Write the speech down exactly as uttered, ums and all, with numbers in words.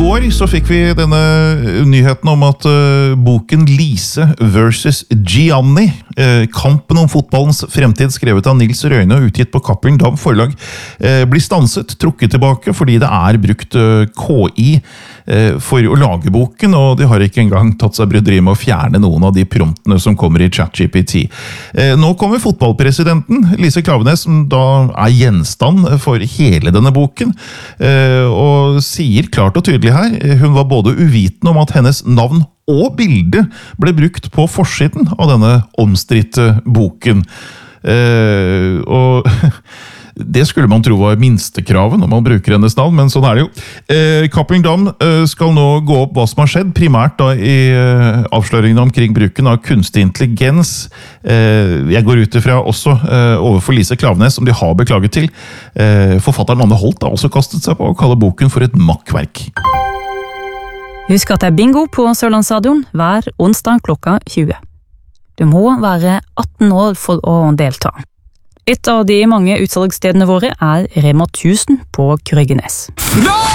går så fikk vi denne nyheten om at uh, boken Lise versus Gianni, uh, kampen om fotballens fremtid, skrevet av Nils Røyne og utgitt på Cappelen Damm forlag, uh, blir stanset, trukket tilbake, fordi det er brukt uh, K I uh, for å lage boken, og de har ikke engang tatt seg bryderi med å fjerne noen av de promptene som kommer i ChatGPT. Uh, nå kommer fotballpresidenten, Lise Klaveness, som da er gjenstand for hele denne boken, uh, og sier klart og tydelig her, hun var både uvitende om at hennes navn og bilde ble brukt på forsiden av denne omstridte boken. Eh, og det skulle man tro var minstekravet når man bruker hennes navn, men sånn er det jo. Eh, Cappelen Damm eh, skal nå gå opp hva som har skjedd, primært da i eh, avsløringene omkring bruken av kunstig intelligens. Eh, jeg går ut ifra også eh, overfor Lise Klaveness, som de har beklaget til. Eh, forfatteren Anne Holt har også kastet seg på å kalle boken for et makkverk. Husk at det er bingo på Sørlandsstadion hver onsdag klokka tjue. Du må være atten år for å delta. Et av de mange utsalgsstedene våre er Rema tusen på Krøggenes.